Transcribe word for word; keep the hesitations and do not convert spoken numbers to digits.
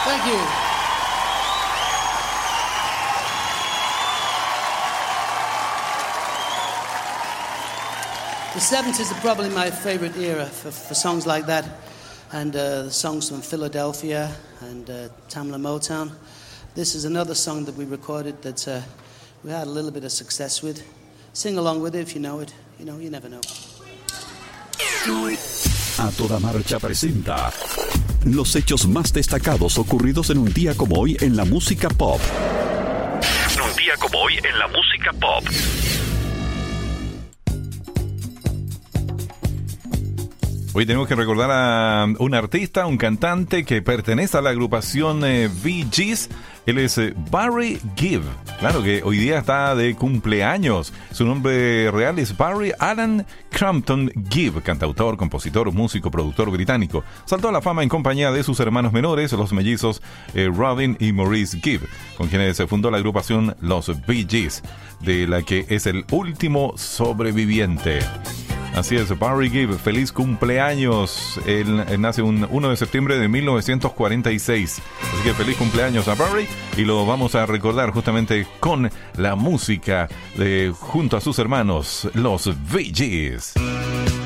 Thank you. The seventies are probably my favorite era for, for songs like that, and uh, the songs from Philadelphia and uh, Tamla Motown. This is another song that we recorded that uh, we had a little bit of success with. Sing along with it if you know it. You know, you never know. A Toda Marcha presenta los hechos más destacados ocurridos en un día como hoy en la música pop. Un día como hoy en la música pop. Hoy tenemos que recordar a un artista, un cantante que pertenece a la agrupación eh, Bee Gees. Él es eh, Barry Gibb. Claro que hoy día está de cumpleaños. Su nombre real es Barry Alan Crampton Gibb, cantautor, compositor, músico, productor británico. Saltó a la fama en compañía de sus hermanos menores, los mellizos eh, Robin y Maurice Gibb, con quienes se fundó la agrupación Los Bee Gees, de la que es el último sobreviviente. Así es, Barry Gibb, feliz cumpleaños. Él, él nace un uno de septiembre de mil novecientos cuarenta y seis. Así que feliz cumpleaños a Barry, y lo vamos a recordar justamente con la música de junto a sus hermanos, los Bee Gees.